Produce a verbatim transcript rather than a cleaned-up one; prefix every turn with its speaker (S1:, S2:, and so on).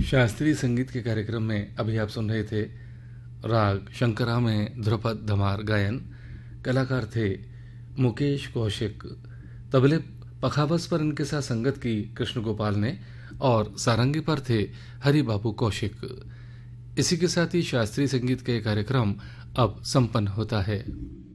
S1: शास्त्रीय संगीत के कार्यक्रम में अभी आप सुन रहे थे राग शंकरा में ध्रुपद धमार गायन। कलाकार थे मुकेश कौशिक। तबले पखावज पर इनके साथ संगत की कृष्ण गोपाल ने और सारंगी पर थे हरि बाबू कौशिक। इसी के साथ ही शास्त्रीय संगीत का ये कार्यक्रम अब संपन्न होता है।